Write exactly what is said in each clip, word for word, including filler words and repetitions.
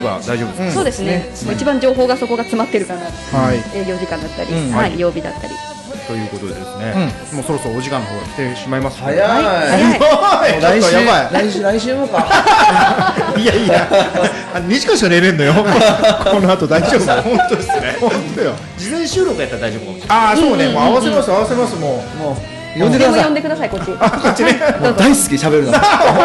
は大丈夫ですか？ そうですね。もう一番情報がそこが詰まってるかな。 はい。 営業時間だったり、 うんはい、曜日だったり。 ということでですね、もうそろそろお時間の方が来てしまいます。 早い。 早い。 来週やばい。 来週来週もか。 いやいや、にじかんしか寝れんのよ。この後大丈夫。本当ですね。本当よ。 事前収録やったら大丈夫かもしれない。 ああ、そうね。もう合わせます合わせますもう。 もう呼んでください。 呼んでくださいこっち。 こっちね。 もう大好き喋るの。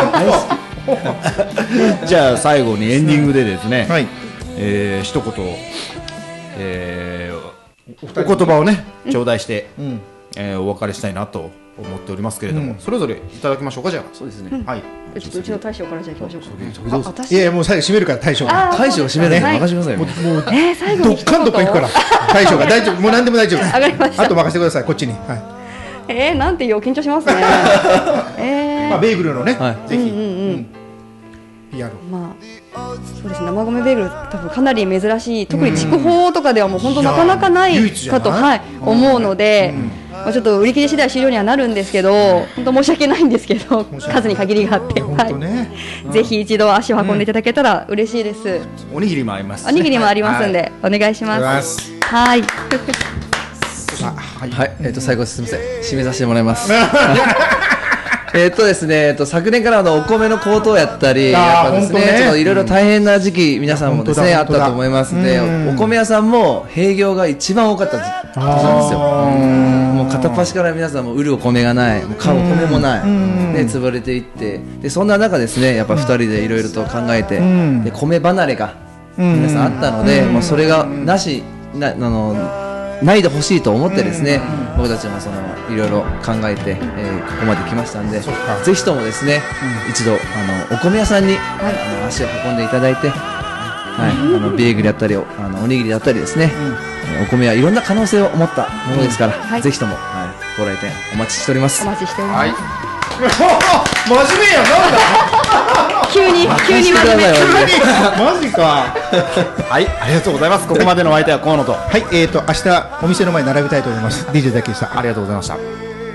じゃあ最後にエンディングでですね、 はい。 えー、一言、えー、お言葉をね頂戴して、 うん。 えー、お別れしたいなと思っておりますけれども、それぞれいただきましょうか。じゃあそうですね。 はい。 ちょっとうちの大将からじゃあ行きましょうか。 どうぞ。 私。 いやいや、もう最後締めるから大将が。 あー大将を締めるのはい任せてくださいよ。 もうえー、最後にどっかんどっか行くから。大将が大丈夫。もう何でも大丈夫。 わかりましたあと任せてください。こっちに。はい。 えー、なんて言おう緊張しますね。えまあベーグルのね。 はい。 ぜひ。 うんうんうん。 ピアノ。 まあそうですね。生米ベーグル多分かなり珍しい。特に筑豊とかではもう本当なかなかないいや唯一じゃないかとはい思うので、まあちょっと売り切れ次第終了にはなるんですけど、本当申し訳ないんですけど、数に限りがあって、 本は当ね。 い。ぜひ一度足を運んでいただけたら嬉しいです。 おにぎりもあります。 おにぎりもありますんでお願いしありがとうございま。 ますす。 はい。 さあ、はい。 はい、えっと最後すみません、締めさせてもらいます。えっとですね、えっと昨年からのお米の高騰やったり、 あーやっぱですね、 本当ねちょっといろいろ大変な時期皆さんもですね、あ本当だったと思いますので、 うんお米屋さんも閉業が一番多かった時年なんですよ。もう片っ端から皆さんも売るお米がない、もう買うお米もない、で潰れていって、でそんな中ですね、やっぱ二人でいろいろと考えて、 んで米離れが皆さんあったので、もうそれがなしなあのないでほしいと思ってですね、僕たちもそのいろいろ考えて、えーここまで来ましたんで、 そっかぜひともですね、一度あのお米屋さんに、あの足を運んでいただいて、はい、あのベーグルやったりおあのおにぎりだったりですね、えーお米はいろんな可能性を持ったものですから、 はいぜひとも、はい、ご来店お待ちしております。 お待ちしております。 はい。 真面目やなんだ。 急に急に真面目。 マジか。 はい、ありがとうございます。ここまでのお相手は河野と。 はい、えーと明日お店の前に並びたいと思います。ディージェー だけでした。 ありがとうございました。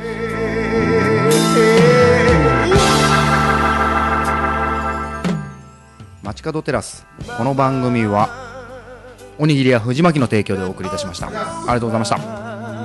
街角テラス、この番組はおにぎりや藤巻の提供でお送りいたしました。ありがとうございました。